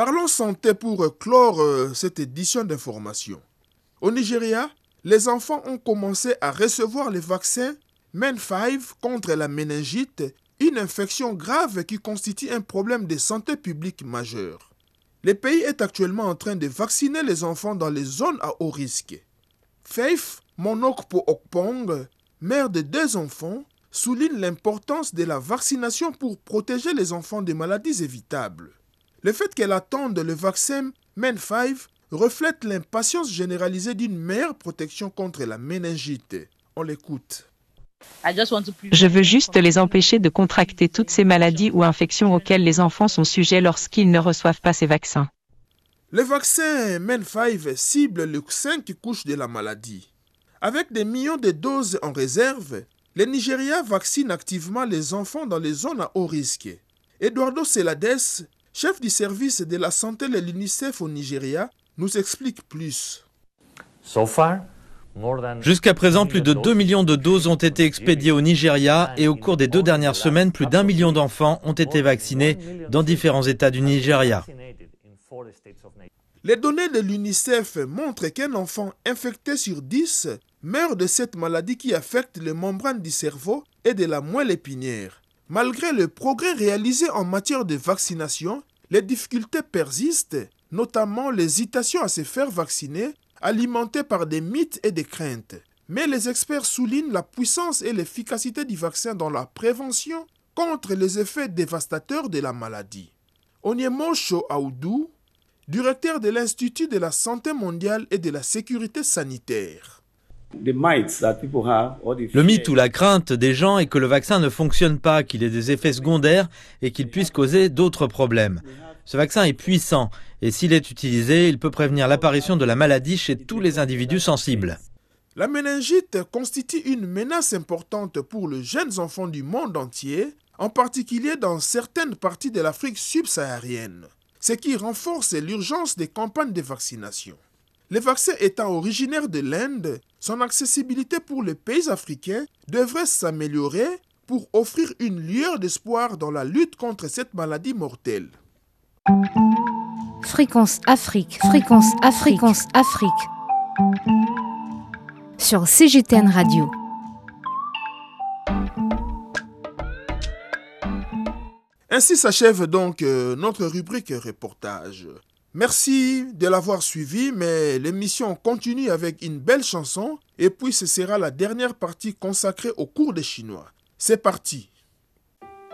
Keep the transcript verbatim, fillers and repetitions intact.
Parlons santé pour clore euh, cette édition d'information. Au Nigeria, les enfants ont commencé à recevoir le vaccin M E N cinq contre la méningite, une infection grave qui constitue un problème de santé publique majeur. Le pays est actuellement en train de vacciner les enfants dans les zones à haut risque. Faith Monokpo Okpong, mère de deux enfants, souligne l'importance de la vaccination pour protéger les enfants des maladies évitables. Le fait qu'elle attende le vaccin M E N cinq reflète l'impatience généralisée d'une meilleure protection contre la méningite. On l'écoute. Je veux juste les empêcher de contracter toutes ces maladies ou infections auxquelles les enfants sont sujets lorsqu'ils ne reçoivent pas ces vaccins. Le vaccin M E N cinq cible les cinq couches de la maladie. Avec des millions de doses en réserve, le Nigeria vaccine activement les enfants dans les zones à haut risque. Eduardo Celades, chef du service de la santé de l'UNICEF au Nigeria, nous explique plus. Jusqu'à présent, plus de deux millions de doses ont été expédiées au Nigeria et au cours des deux dernières semaines, plus d'un million d'enfants ont été vaccinés dans différents États du Nigeria. Les données de l'UNICEF montrent qu'un enfant infecté sur dix meurt de cette maladie qui affecte les membranes du cerveau et de la moelle épinière. Malgré le progrès réalisé en matière de vaccination, les difficultés persistent, notamment l'hésitation à se faire vacciner, alimentée par des mythes et des craintes. Mais les experts soulignent la puissance et l'efficacité du vaccin dans la prévention contre les effets dévastateurs de la maladie. Onyemosho Aoudou, directeur de l'Institut de la santé mondiale et de la sécurité sanitaire. Le mythe ou la crainte des gens est que le vaccin ne fonctionne pas, qu'il ait des effets secondaires et qu'il puisse causer d'autres problèmes. Ce vaccin est puissant et s'il est utilisé, il peut prévenir l'apparition de la maladie chez tous les individus sensibles. La méningite constitue une menace importante pour les jeunes enfants du monde entier, en particulier dans certaines parties de l'Afrique subsaharienne, ce qui renforce l'urgence des campagnes de vaccination. Le vaccin étant originaire de l'Inde, son accessibilité pour les pays africains devrait s'améliorer pour offrir une lueur d'espoir dans la lutte contre cette maladie mortelle. Fréquence Afrique, Fréquence Afrique, Fréquence Afrique. Sur C G T N Radio. Ainsi s'achève donc euh, notre rubrique reportage. Merci de l'avoir suivi, mais l'émission continue avec une belle chanson et puis ce sera la dernière partie consacrée au cours des Chinois. C'est parti!